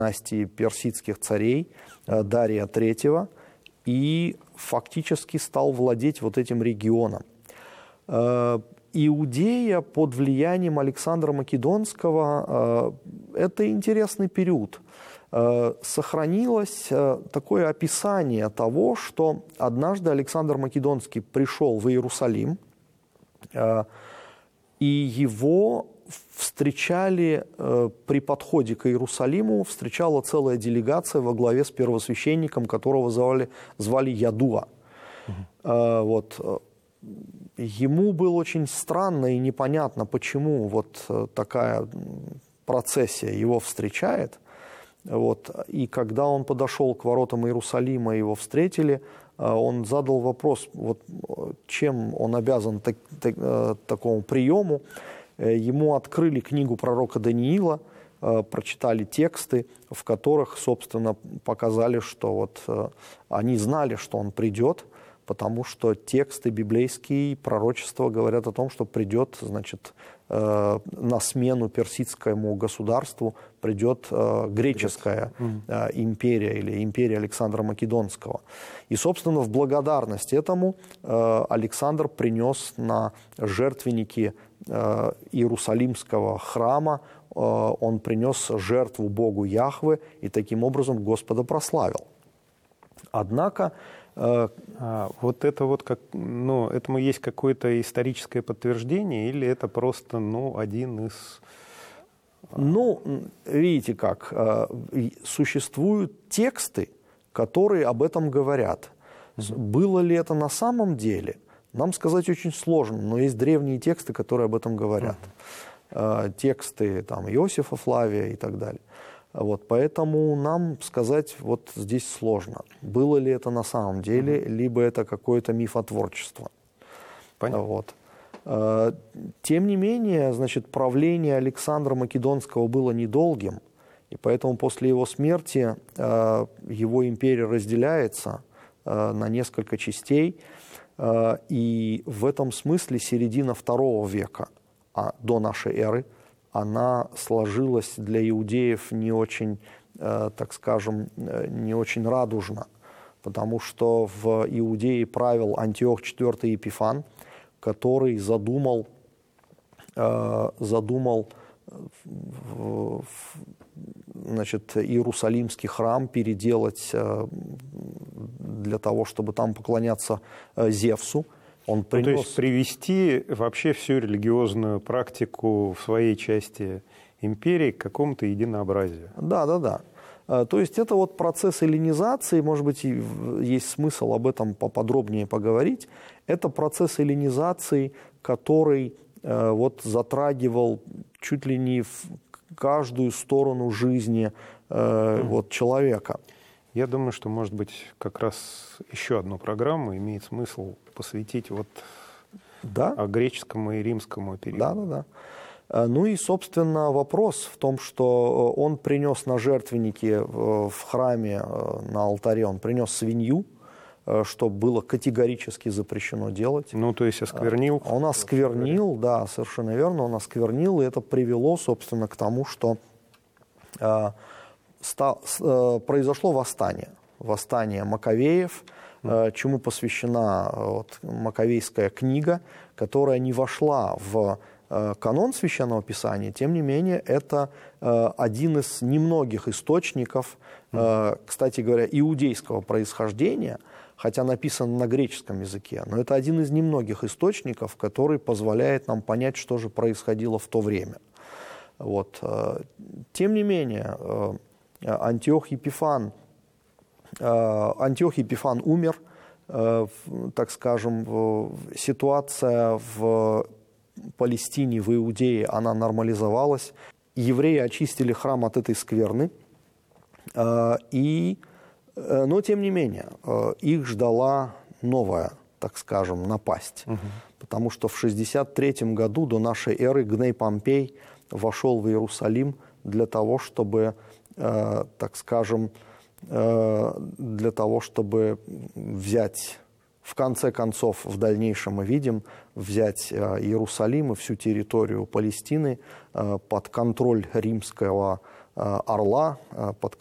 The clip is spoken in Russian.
династии персидских царей Дария III и фактически стал владеть вот этим регионом. Иудея под влиянием Александра Македонского – это интересный период. Сохранилось такое описание того, что однажды Александр Македонский пришел в Иерусалим, и его встречали при подходе к Иерусалиму, встречала целая делегация во главе с первосвященником, которого звали Ядуа. Вот. Ему было очень странно и непонятно, почему вот такая процессия его встречает. Вот. И когда он подошел к воротам Иерусалима, его встретили, он задал вопрос, вот, чем он обязан такому приему. Ему открыли книгу пророка Даниила, прочитали тексты, в которых, собственно, показали, что вот они знали, что он придет, потому что тексты библейские, пророчества говорят о том, что придет, значит, на смену персидскому государству придет греческая империя или империя Александра Македонского. И, собственно, в благодарность этому Александр принес на жертвенники Иерусалимского храма, он принес жертву Богу Яхве и таким образом Господа прославил. Однако вот это вот как, ну, этому есть какое-то историческое подтверждение или это просто, ну, один из... Ну, видите как, существуют тексты, которые об этом говорят. Было ли это на самом деле, нам сказать очень сложно, но есть древние тексты, которые об этом говорят. Тексты там Иосифа Флавия и так далее. Вот, поэтому нам сказать вот здесь сложно, было ли это на самом деле, либо это какое-то мифотворчество. Понятно. Вот. Тем не менее, значит, правление Александра Македонского было недолгим, и поэтому после его смерти его империя разделяется на несколько частей, и в этом смысле середина II века до нашей эры она сложилась для иудеев не очень, так скажем, не очень радужно, потому что в Иудее правил Антиох IV Епифан, который задумал значит, Иерусалимский храм переделать для того, чтобы там поклоняться Зевсу. Он принес... Ну, то есть привести вообще всю религиозную практику в своей части империи к какому-то единообразию. Да. То есть это вот процесс эллинизации, может быть, есть смысл об этом поподробнее поговорить. Это процесс эллинизации, который вот затрагивал чуть ли не в каждую сторону жизни вот, человека. Я думаю, что, может быть, как раз еще одну программу имеет смысл посвятить вот греческому и римскому периоду. Да. Ну и, собственно, вопрос в том, что он принес на жертвенники в храме, на алтаре, он принес свинью, что было категорически запрещено делать. Ну, то есть осквернил. Он осквернил, да, совершенно верно, он осквернил, и это привело, собственно, к тому, что произошло восстание Маковеев, чему посвящена вот Маковейская книга, которая не вошла в канон Священного Писания, тем не менее, это один из немногих источников, кстати говоря, иудейского происхождения, хотя написан на греческом языке, но это один из немногих источников, который позволяет нам понять, что же происходило в то время. Вот. Тем не менее, Антиох Епифан умер, так скажем, ситуация в Палестине, в Иудее, она нормализовалась. Евреи очистили храм от этой скверны, но тем не менее их ждала новая, так скажем, напасть. Потому что в 63 году до нашей эры Гней Помпей вошел в Иерусалим для того, чтобы, так скажем, для того, чтобы взять, в конце концов, в дальнейшем мы видим, взять Иерусалим и всю территорию Палестины под контроль римского орла, под